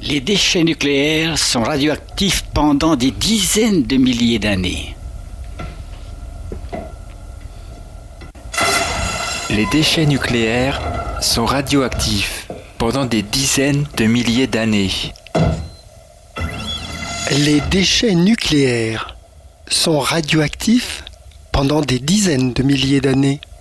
Les déchets nucléaires sont radioactifs pendant des dizaines de milliers d'années. Les déchets nucléaires sont radioactifs pendant des dizaines de milliers d'années. Les déchets nucléaires sont radioactifs pendant des dizaines de milliers d'années.